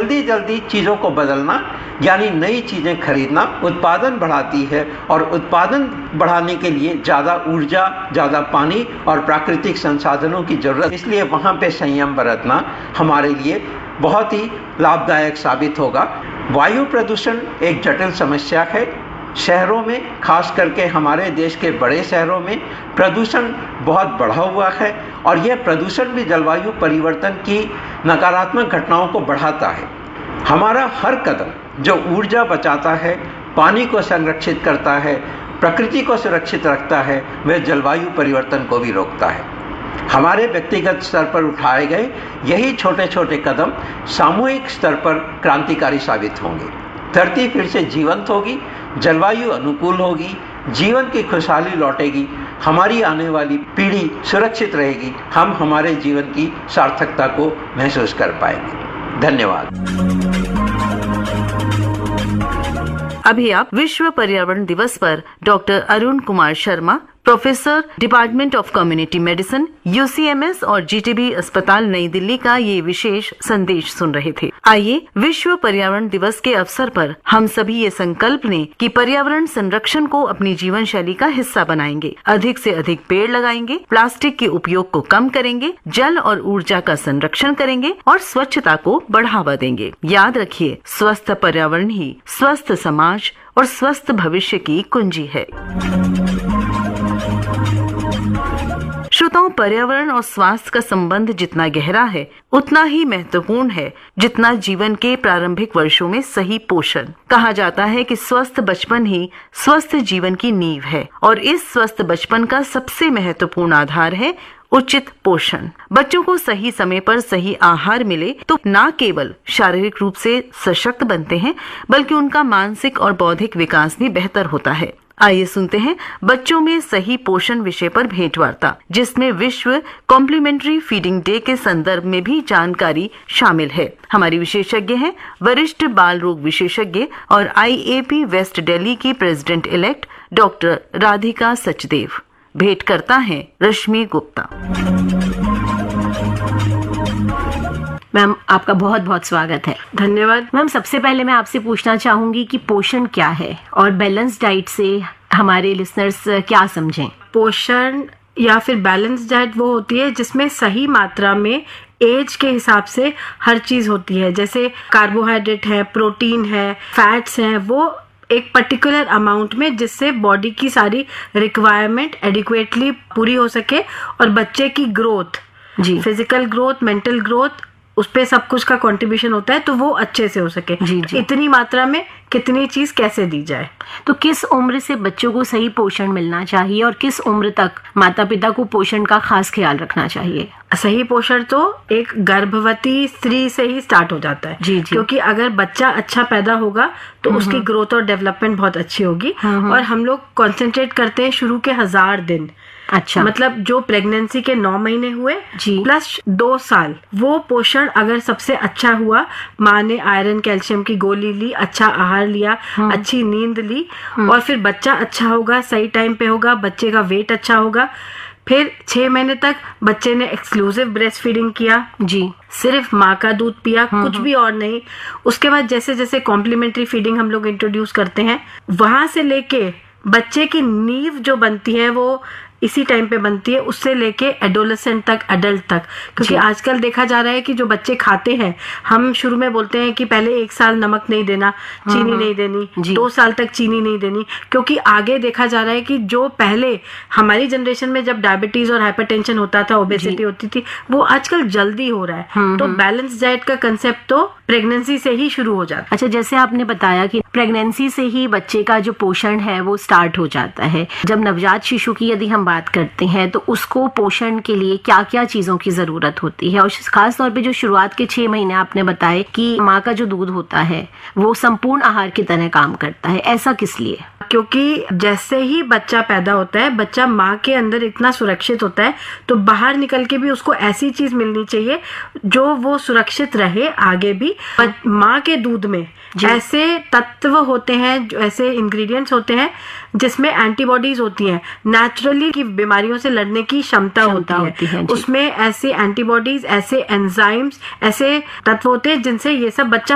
जल्दी जल्दी चीज़ों को बदलना यानी नई चीज़ें खरीदना उत्पादन बढ़ाती है और उत्पादन बढ़ाने के लिए ज़्यादा ऊर्जा, ज़्यादा पानी और प्राकृतिक संसाधनों की ज़रूरत, इसलिए वहाँ पे संयम बरतना हमारे लिए बहुत ही लाभदायक साबित होगा। वायु प्रदूषण एक जटिल समस्या है। शहरों में, खास करके हमारे देश के बड़े शहरों में प्रदूषण बहुत बढ़ा हुआ है और यह प्रदूषण भी जलवायु परिवर्तन की नकारात्मक घटनाओं को बढ़ाता है। हमारा हर कदम जो ऊर्जा बचाता है, पानी को संरक्षित करता है, प्रकृति को सुरक्षित रखता है, वह जलवायु परिवर्तन को भी रोकता है। हमारे व्यक्तिगत स्तर पर उठाए गए यही छोटे छोटे कदम सामूहिक स्तर पर क्रांतिकारी साबित होंगे। धरती फिर से जीवंत होगी, जलवायु अनुकूल होगी, जीवन की खुशहाली लौटेगी, हमारी आने वाली पीढ़ी सुरक्षित रहेगी, हम हमारे जीवन की सार्थकता को महसूस कर पाएंगे। धन्यवाद। अभी आप विश्व पर्यावरण दिवस पर doctor Arun Kumar Sharma, professor, department of community medicine, UCMS और GTB अस्पताल नई दिल्ली का ये विशेष संदेश सुन रहे थे। आइए विश्व पर्यावरण दिवस के अवसर पर हम सभी ये संकल्प लें कि पर्यावरण संरक्षण को अपनी जीवन शैली का हिस्सा बनाएंगे, अधिक से अधिक पेड़ लगाएंगे, प्लास्टिक के उपयोग को कम करेंगे, जल और ऊर्जा का संरक्षण करेंगे और स्वच्छता को बढ़ावा देंगे। याद रखिए, स्वस्थ पर्यावरण ही स्वस्थ समाज और स्वस्थ भविष्य की कुंजी है। श्रोताओं, पर्यावरण और स्वास्थ्य का संबंध जितना गहरा है उतना ही महत्वपूर्ण है जितना जीवन के प्रारंभिक वर्षों में सही पोषण। कहा जाता है कि स्वस्थ बचपन ही स्वस्थ जीवन की नींव है और इस स्वस्थ बचपन का सबसे महत्वपूर्ण आधार है उचित पोषण। बच्चों को सही समय पर सही आहार मिले तो न केवल शारीरिक रूप से सशक्त बनते हैं बल्कि उनका मानसिक और बौद्धिक विकास भी बेहतर होता है। आइए सुनते हैं बच्चों में सही पोषण विषय पर भेंटवार्ता, जिसमें विश्व कॉम्प्लीमेंट्री फीडिंग डे के संदर्भ में भी जानकारी शामिल है। हमारी विशेषज्ञ हैं वरिष्ठ बाल रोग विशेषज्ञ और IAP वेस्ट दिल्ली की president elect doctor Radhika Sachdev. भेंट करता है रश्मि गुप्ता। मैम, आपका बहुत बहुत स्वागत है। धन्यवाद। मैम, सबसे पहले मैं आपसे पूछना चाहूंगी कि पोषण क्या है और बैलेंस डाइट से हमारे लिसनर्स क्या समझें? पोषण या फिर बैलेंस डाइट वो होती है जिसमें सही मात्रा में एज के हिसाब से हर चीज होती है। जैसे कार्बोहाइड्रेट है, प्रोटीन है, फैट्स हैं, वो एक पर्टिकुलर अमाउंट में, जिससे बॉडी की सारी रिक्वायरमेंट एडिक्वेटली पूरी हो सके और बच्चे की growth, physical growth, mental growth, उस पे सब कुछ का कंट्रीब्यूशन होता है, तो वो अच्छे से हो सके। जी। इतनी मात्रा में कितनी चीज कैसे दी जाए। तो किस उम्र से बच्चों को सही पोषण मिलना चाहिए और किस उम्र तक माता पिता को पोषण का खास ख्याल रखना चाहिए? सही पोषण तो एक गर्भवती स्त्री से ही स्टार्ट हो जाता है। जी। क्योंकि अगर बच्चा अच्छा पैदा होगा तो उसकी ग्रोथ और डेवलपमेंट बहुत अच्छी होगी। और हम लोग कॉन्सेंट्रेट करते हैं शुरू के 1000 दिन। अच्छा, मतलब जो प्रेगनेंसी के 9 महीने हुए प्लस 2 साल, वो पोषण अगर सबसे अच्छा हुआ, माँ ने आयरन कैल्शियम की गोली ली, अच्छा आहार लिया, अच्छी नींद ली, और फिर बच्चा अच्छा होगा, सही टाइम पे होगा, बच्चे का वेट अच्छा होगा, फिर 6 महीने तक बच्चे ने एक्सक्लूसिव ब्रेस्ट फीडिंग किया, सिर्फ माँ का दूध पिया, कुछ भी और नहीं। उसके बाद जैसे जैसे कॉम्प्लीमेंट्री फीडिंग हम लोग इंट्रोड्यूस करते हैं, वहां से लेके बच्चे की नींव जो बनती है वो इसी टाइम पे बनती है, उससे लेके एडोलेसेंट तक, अडल्ट तक। क्योंकि आजकल देखा जा रहा है कि जो बच्चे खाते हैं, हम शुरू में बोलते हैं कि पहले 1 साल नमक नहीं देना, चीनी नहीं देनी, 2 साल तक चीनी नहीं देनी, क्योंकि आगे देखा जा रहा है कि जो पहले हमारी जनरेशन में जब डायबिटीज और हाइपरटेंशन होता था, ओबेसिटी होती थी, वो आजकल जल्दी हो रहा है। तो बैलेंस डाइट का कंसेप्ट तो प्रेगनेंसी से ही शुरू हो जाता है। अच्छा, जैसे आपने बताया कि प्रेगनेंसी से ही बच्चे का जो पोषण है वो स्टार्ट हो जाता है। जब नवजात शिशु की यदि हम बात करते हैं तो उसको पोषण के लिए क्या क्या चीजों की जरूरत होती है, और खास तौर पे जो शुरुआत के 6 महीने आपने बताए कि माँ का जो दूध होता है वो संपूर्ण आहार की तरह काम करता है, ऐसा किस लिए? क्योंकि जैसे ही बच्चा पैदा होता है, बच्चा माँ के अंदर इतना सुरक्षित होता है, तो बाहर निकल के भी उसको ऐसी चीज मिलनी चाहिए जो वो सुरक्षित रहे आगे भी। माँ के दूध में ऐसे तत्व होते हैं, जो ऐसे इंग्रेडिएंट्स होते हैं जिसमें एंटीबॉडीज होती हैं, नेचुरली की बीमारियों से लड़ने की क्षमता होती है। उसमें ऐसे एंटीबॉडीज, ऐसे एंजाइम्स, ऐसे तत्व होते हैं जिनसे ये सब बच्चा